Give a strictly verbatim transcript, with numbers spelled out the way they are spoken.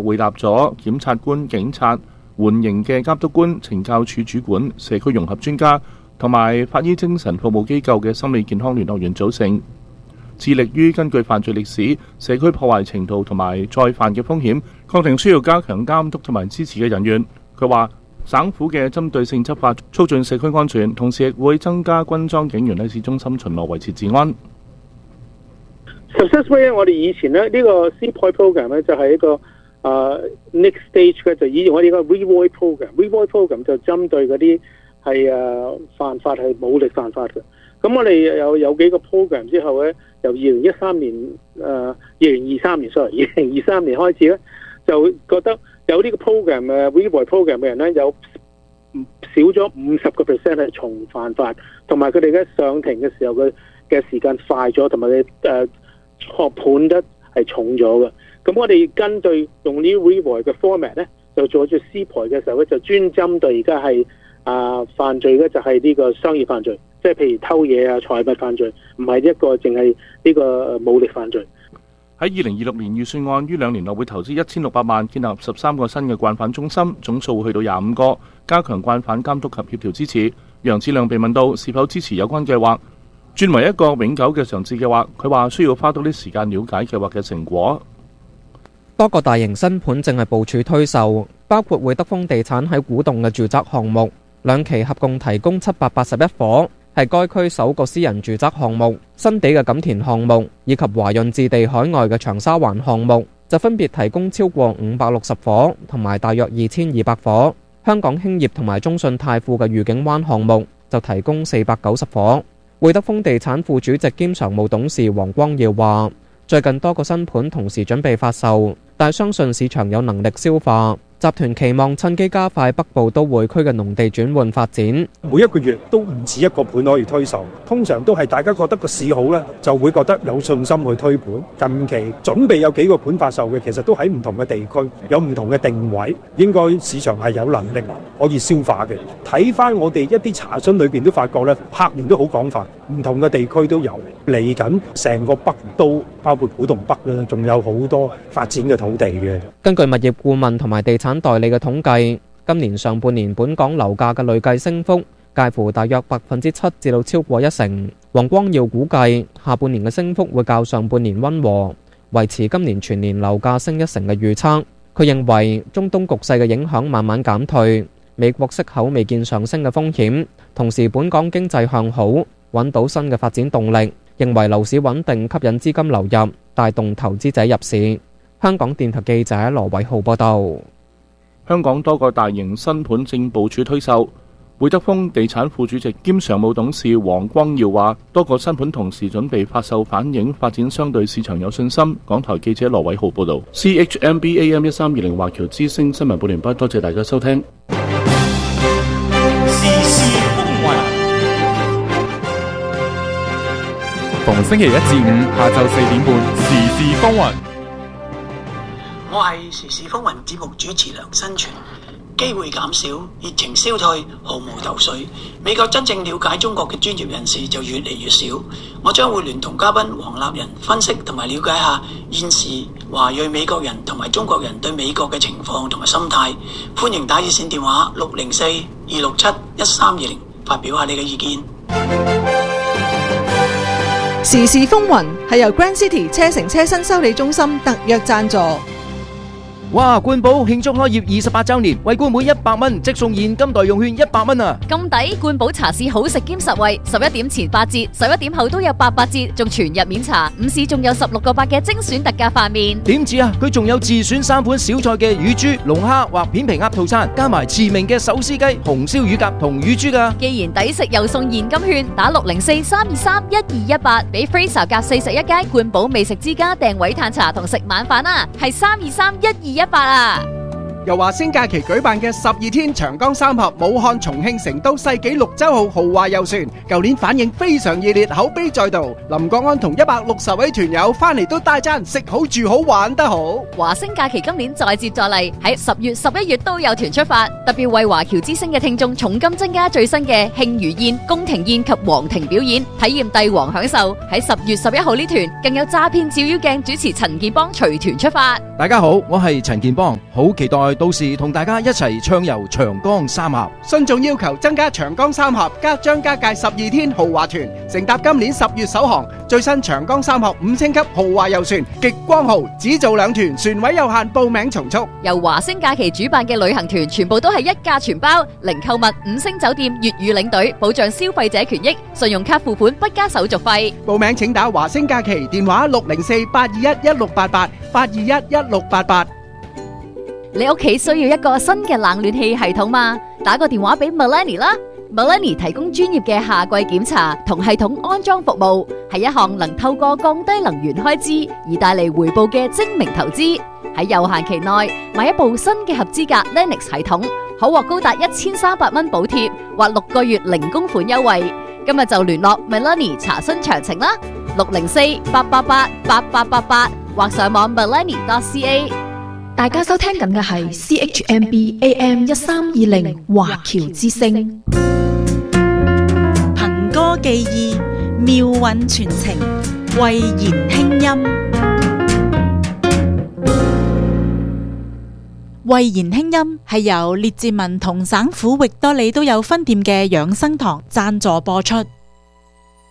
會納咗檢察官、警察、緩刑嘅監督官、懲教署主管、社區融合專家同埋法醫精神服務機構嘅心理健康聯絡員組成，致力於根據犯罪歷史、社區破壞程度同埋再犯嘅風險，確定需要加強監督同埋支持嘅人員。佢話省府嘅針對性執法促進社區安全，同時亦會增加軍裝警員喺市中心巡邏維持治安。 Successful 咧，我哋以前咧呢個 C-Point Program 咧就係一個誒、uh, next stage 嘅，就以我哋個 Revoy Program，Revoy Program 就針對嗰啲係誒犯法係武力犯法嘅。咁我哋有有幾個 program 之後咧，由二零一三年誒二零二三年 sorry 二零二三年開始咧，就覺得有呢個 program 嘅 Revoy Program 嘅人咧，有少咗五十個 percent 係重犯法，同埋佢哋嘅上庭嘅時候嘅嘅時間快咗，同埋佢誒錯判得係重咗嘅。咁我哋根據用呢 Revoy 嘅 format 咧，就做咗 C-Point 嘅時候咧，就專針對而家係啊犯罪咧，就係呢個商業犯罪，即係譬如偷嘢啊、財物犯罪，唔係一個淨係呢個武力犯罪。 喺二零二六年預算案於兩年內會投資一千六百萬，建立十三個新嘅慣犯中心，總數會去到廿五個，加強慣犯監督及協調支持。楊子亮被問到是否支持有關計劃轉為一個永久嘅常設計劃，佢話需要花多啲時間了解計劃嘅成果。 多個大型新盤正係部署推售，包括會德豐地產喺古洞嘅住宅項目，兩期合共提供七百八十一伙，係該區首個私人住宅項目。新地嘅錦田項目以及華潤置地海外嘅長沙灣項目就分別提供超過五百六十伙同埋大約二千二百伙。香港興業同埋中信泰富嘅愉景灣項目就提供四百九十伙。會德豐地產副主席兼常務董事黃光耀話，最近多個新盤同時準備發售，但相信市場有能力消化。集團期望趁機加快北部都會區嘅農地轉換發展。 每一個月都唔止一個盤可以推售，通常都係大家覺得個市好咧，就會覺得有信心去推盤。近期準備有幾個盤發售嘅，其實都喺唔同嘅地區，有唔同嘅定位，應該市場係有能力可以消化嘅。睇翻我哋一啲查詢裏邊都發覺咧，客源都好廣泛，唔同嘅地區都有。嚟緊成個北都，包括古洞北啦，仲有好多發展嘅土地嘅。 根據物業顧問同埋地產代理嘅統計，今年上半年本港樓價嘅累計升幅介乎大約百分之七至到超過一成。黃光耀估計下半年嘅升幅會較上半年溫和，維持今年全年樓價升一成嘅預測。佢認為中東局勢嘅影響慢慢減退，美國息口未見上升嘅風險，同時本港經濟向好，揾到新嘅發展動力，認為樓市穩定吸引資金流入，帶動投資者入市。香港電台記者羅偉浩報道。 香港多個大型新盤正部署推售，會德豐地產副主席兼常務董事黃光耀話，多個新盤同時準備發售，反映發展商對市場有信心。港台記者羅偉浩報道。C H M B A M 一三二零華僑之聲新聞報聯播，多謝大家收聽。 時事風雲，逢星期一至五下晝四點半，時事風雲。 我係時事風雲節目主持梁新全。機會減少，熱情消退，毫無頭緒。美國真正了解中國嘅專業人士就越嚟越少。我將會聯同嘉賓黃立仁分析同埋了解下現時華裔美國人同埋中國人對美國嘅情況同埋心態。歡迎打熱線電話六零四二六七一三二零發表下你嘅意見。 時事風雲係由 Grand City 車城車新修理中心特約贊助。 哇！冠寶慶祝開業二十八周年，為冠妹一百蚊即送現金代用券一百蚊啊！ 咁抵！冠寶茶市好食兼實惠，十一點前八折，十一點後都有八八折，仲全日免茶。午市仲有十六個八嘅精選特價飯麵。 點止啊！佢仲有自選三款小菜嘅乳豬、龍蝦或片皮鴨套餐，加埋馳名嘅手撕雞、紅燒乳鴿同乳豬噶。 既然抵食又送現金券，打六零四三二三一二一八，俾 Fraser 夾四十一街冠寶美食之家訂位嘆茶同食晚飯啊！係三二三一二一八啊！ 由華星假期舉辦嘅十二天長江三峽武漢、重慶、成都世紀綠洲號豪華遊船，舊年反應非常熱烈，口碑再度。林國安同一百六十位團友翻嚟都大讚食好住好玩得好。 華星假期今年再接再厲，喺十月、十一月都有團出發，特別為華僑之星嘅聽眾重金增加最新嘅慶餘宴、宮廷宴及皇庭表演，體驗帝王享受。喺十月十一號呢團更有詐騙照妖鏡主持陳健邦隨團出發。 大家好，我係陳健邦，好期待到時同大家一齊暢遊長江三峽。 信眾要求增加長江三峽加張家界十二天豪華團，乘搭今年十月首航最新長江三峽五星級豪華遊船極光號，只做兩團，船位有限，報名從速。 由華星假期主辦嘅旅行團全部都係一價全包，零購物、五星酒店、粵語領隊，保障消費者權益，信用卡付款不加手續費。 報名請打華星假期電話六零四八二一一六八八八二一一六八八。 你屋企需要一個新嘅冷暖氣系統嗎？打個電話俾 Melanie 啦。Melanie 提供專業嘅夏季檢查同系統安裝服務，係一項能透過降低能源開支而帶嚟回報嘅精明投資。喺有限期內買一部新嘅合資格 Lennox 系統，可獲高達一千三百蚊補貼或六個月零供款優惠。今日就聯絡 Melanie 查詢詳情啦，六零四八八八八八八八或上網 melanie dot c a。 大家收聽緊嘅係 C H M B A M 一三二零華僑之聲， 憑歌寄意，妙韻傳情，慧言輕音。慧言輕音係由列治文同省府域多利都有分店嘅養生堂贊助播出。